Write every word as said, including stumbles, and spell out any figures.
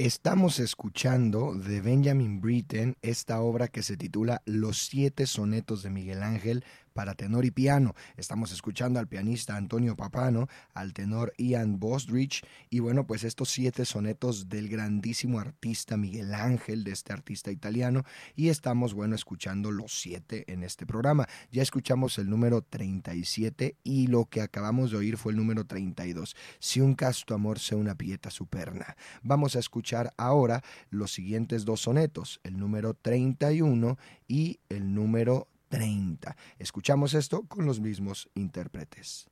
Estamos escuchando de Benjamin Britten esta obra que se titula Los siete sonetos de Miguel Ángel para tenor y piano. Estamos escuchando al pianista Antonio Papano, al tenor Ian Bostridge, y bueno, pues estos siete sonetos del grandísimo artista Miguel Ángel, de este artista italiano, y estamos, bueno, escuchando los siete en este programa. Ya escuchamos el número treinta y siete y lo que acabamos de oír fue el número treinta y dos. Si un casto amor sea una pieta superna. Vamos a escuchar ahora los siguientes dos sonetos, el número treinta y uno y el número treinta. Escuchamos esto con los mismos intérpretes.